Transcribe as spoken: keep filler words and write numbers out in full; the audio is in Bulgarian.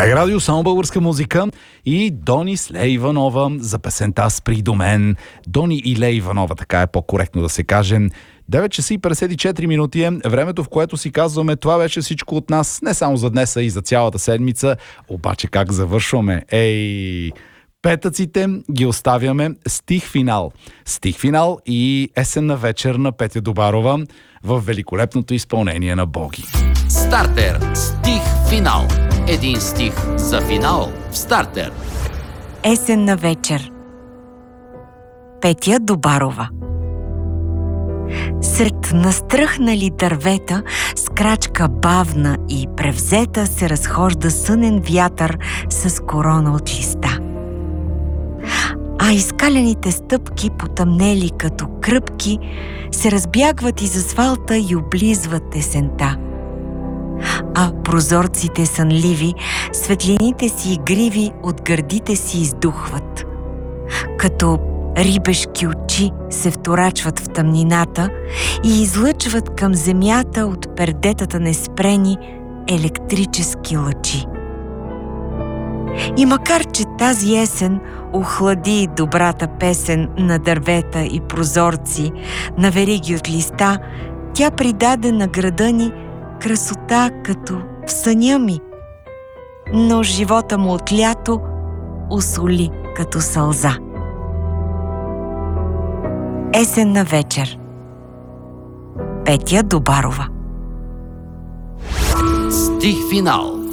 БГ Радио, само българска музика и Дони с Лея Иванова за песента "Спри до мен". Дони и Лея Иванова, така е по-коректно да се каже. девет часа и петдесет и четири минути е времето, в което си казваме: това беше всичко от нас, не само за днес, а и за цялата седмица. Обаче как завършваме? Ей... Петъците ги оставяме стих финал. Стих финал и есенна вечер на Петя Добарова в великолепното изпълнение на Боги. Стартер. Стих финал. Един стих за финал в Стартер. Есенна вечер. Петя Добарова. Сред настръхнали дървета, с крачка бавна и превзета, се разхожда сънен вятър с корона от листа. А изкалените стъпки, потъмнели като кръпки, се разбягват из асфалта и облизват есента. А прозорците сънливи, светлините си игриви от гърдите си издухват. Като рибешки очи се вторачват в тъмнината и излъчват към земята от пердетата неспрени електрически лъчи. И макар че тази есен охлади добрата песен на дървета и прозорци, на вериги от листа, тя придаде на града ни красота като в съня ми. Но живота му от лято усоли като сълза. Есенна вечер. Петя Добарова. Стих финал.